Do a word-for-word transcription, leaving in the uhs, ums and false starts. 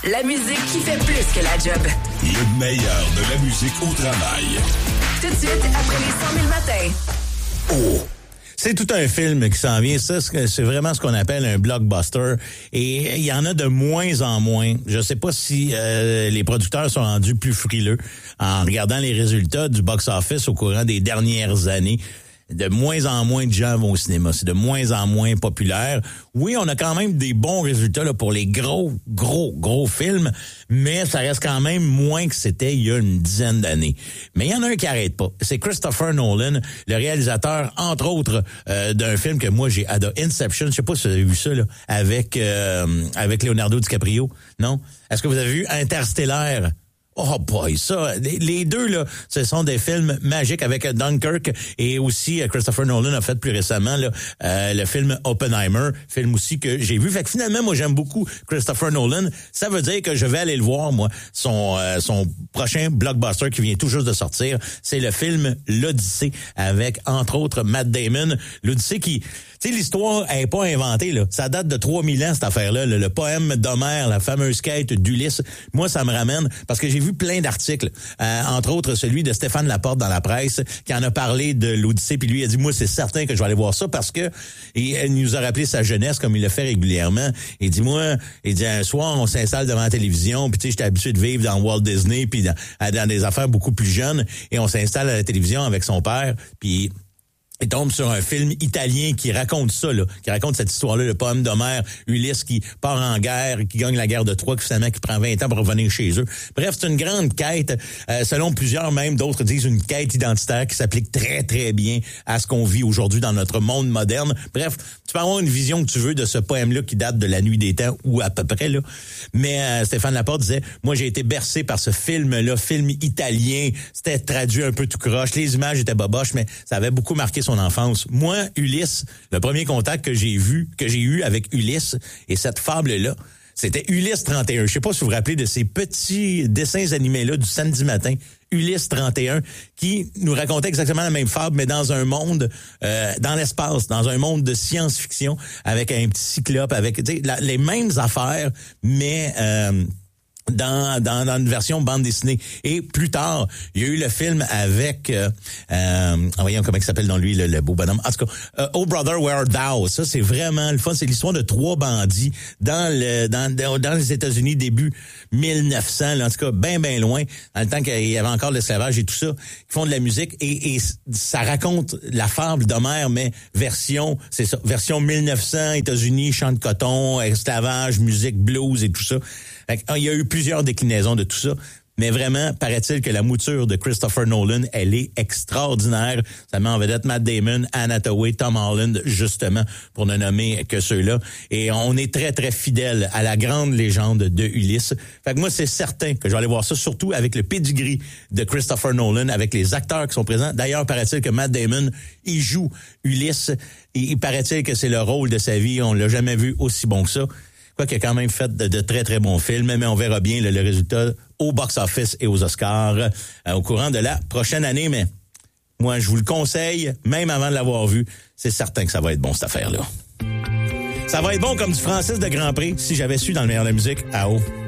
La musique qui fait plus que la job. Le meilleur de la musique au travail. Tout de suite, après les cent mille matins. Oh! C'est tout un film qui s'en vient. Ça, c'est vraiment ce qu'on appelle un blockbuster. Et il y en a de moins en moins. Je sais pas si euh, les producteurs sont rendus plus frileux en regardant les résultats du box-office au courant des dernières années. De moins en moins de gens vont au cinéma. C'est de moins en moins populaire. Oui, on a quand même des bons résultats là, pour les gros, gros, gros films, mais ça reste quand même moins que c'était il y a une dizaine d'années. Mais il y en a un qui arrête pas. C'est Christopher Nolan, le réalisateur, entre autres, euh, d'un film que moi j'ai adoré, Inception. Je sais pas si vous avez vu ça, là, avec, euh, avec Leonardo DiCaprio. Non? Est-ce que vous avez vu Interstellar? Oh boy, ça, les deux là, ce sont des films magiques avec Dunkirk et aussi Christopher Nolan a fait plus récemment là, euh, le film Oppenheimer, film aussi que j'ai vu. Fait que finalement, moi j'aime beaucoup Christopher Nolan. Ça veut dire que je vais aller le voir, moi. Son euh, son prochain blockbuster qui vient tout juste de sortir, c'est le film L'Odyssée avec entre autres Matt Damon. L'Odyssée qui, tu sais, l'histoire est pas inventée là. Ça date de trois mille ans cette affaire-là. Le, le poème d'Homère, la fameuse quête d'Ulysse. Moi, ça me ramène parce que j'ai vu plein d'articles, euh, entre autres celui de Stéphane Laporte dans la presse, qui en a parlé de l'Odyssée, puis lui il a dit, moi c'est certain que je vais aller voir ça parce que et, il nous a rappelé sa jeunesse comme il le fait régulièrement. Il dit, moi, il dit, un soir on s'installe devant la télévision, puis tu sais, j'étais habitué de vivre dans Walt Disney, puis dans, dans des affaires beaucoup plus jeunes, et on s'installe à la télévision avec son père, puis il tombe sur un film italien qui raconte ça, là, qui raconte cette histoire-là, le poème d'Homère, Ulysse qui part en guerre, qui gagne la guerre de Troie, qui finalement qui prend vingt ans pour revenir chez eux. Bref, c'est une grande quête, euh, selon plusieurs même, d'autres disent une quête identitaire qui s'applique très, très bien à ce qu'on vit aujourd'hui dans notre monde moderne. Bref, tu peux avoir une vision que tu veux de ce poème-là qui date de la nuit des temps, ou à peu près, là. Mais euh, Stéphane Laporte disait, moi j'ai été bercé par ce film-là, film italien, c'était traduit un peu tout croche, les images étaient boboches, mais ça avait beaucoup marqué son enfance. Moi, Ulysse, le premier contact que j'ai vu, que j'ai eu avec Ulysse et cette fable-là, c'était Ulysse trente et un. Je sais pas si vous vous rappelez de ces petits dessins animés-là du samedi matin, Ulysse trente et un, qui nous racontait exactement la même fable, mais dans un monde, euh, dans l'espace, dans un monde de science-fiction, avec un petit cyclope, avec tu sais, la, les mêmes affaires, mais... Euh, Dans, dans dans une version bande dessinée. Et plus tard, il y a eu le film avec euh, euh voyons comment il s'appelle dans lui le, le beau bonhomme. En tout cas, euh, Oh Brother Where Art Thou. Ça c'est vraiment le fun, c'est l'histoire de trois bandits dans le dans dans les États-Unis début mille neuf cents, là, en tout cas bien bien loin, dans le temps qu'il y avait encore l'esclavage et tout ça, qui font de la musique et, et ça raconte la fable d'Homère mais version c'est ça, version mille neuf cents États-Unis, champ de coton, esclavage, musique, blues et tout ça. Il y a eu plusieurs déclinaisons de tout ça, mais vraiment, paraît-il que la mouture de Christopher Nolan, elle est extraordinaire. Ça met en vedette Matt Damon, Anne Hathaway, Tom Holland, justement, pour ne nommer que ceux-là. Et on est très, très fidèle à la grande légende de Ulysse. Fait que moi, c'est certain que je vais aller voir ça, surtout avec le pedigree de Christopher Nolan, avec les acteurs qui sont présents. D'ailleurs, paraît-il que Matt Damon, il joue Ulysse. Et il paraît-il que c'est le rôle de sa vie. On l'a jamais vu aussi bon que ça. Quoi qu'il a quand même fait de, de très, très bons films, mais on verra bien le, le résultat au box-office et aux Oscars euh, au courant de la prochaine année. Mais moi, je vous le conseille, même avant de l'avoir vu, c'est certain que ça va être bon, cette affaire-là. Ça va être bon comme du Francis de Grand Prix, si j'avais su dans le meilleur de la musique. Ah oh!